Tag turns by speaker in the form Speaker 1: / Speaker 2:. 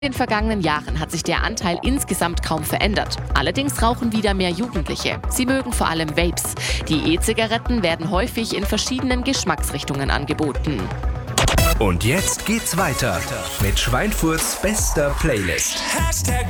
Speaker 1: In den vergangenen Jahren hat sich der Anteil insgesamt kaum verändert. Allerdings rauchen wieder mehr Jugendliche. Sie mögen vor allem Vapes. Die E-Zigaretten werden häufig in verschiedenen Geschmacksrichtungen angeboten.
Speaker 2: Und jetzt geht's weiter mit Schweinfurts bester Playlist.